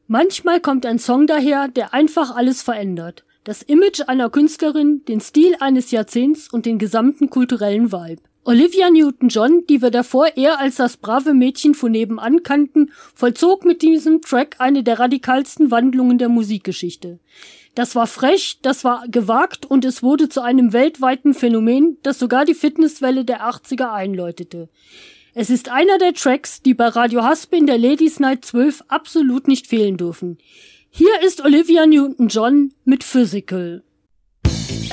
Manchmal kommt ein Song daher, der einfach alles verändert. Das Image einer Künstlerin, den Stil eines Jahrzehnts und den gesamten kulturellen Vibe. Olivia Newton-John, die wir davor eher als das brave Mädchen von nebenan kannten, vollzog mit diesem Track eine der radikalsten Wandlungen der Musikgeschichte. Das war frech, das war gewagt und es wurde zu einem weltweiten Phänomen, das sogar die Fitnesswelle der 80er einläutete. Es ist einer der Tracks, die bei Radio Haspe in der Ladies Night 12 absolut nicht fehlen dürfen. Hier ist Olivia Newton-John mit Physical.